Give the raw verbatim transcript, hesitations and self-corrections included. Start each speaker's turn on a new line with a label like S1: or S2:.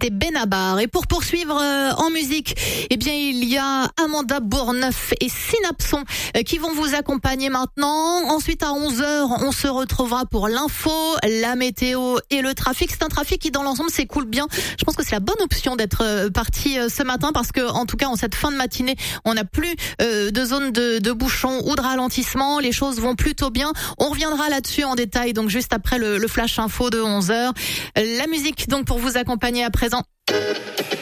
S1: c'était Benabar. Et pour poursuivre euh, en musique, eh bien il y a Amanda Bourneuf et Synapson euh, qui vont vous accompagner maintenant. Ensuite à onze heures, on se retrouvera pour l'info, la météo et le trafic. C'est un trafic qui dans l'ensemble s'écoule bien. Je pense que c'est la bonne option d'être euh, parti euh, ce matin parce que en tout cas en cette fin de matinée, on n'a plus euh, de zone de, de bouchons ou de ralentissement. Les choses vont plutôt bien. On reviendra là-dessus en détail donc juste après le, le flash info de onze heures. La musique donc pour vous accompagner à présent.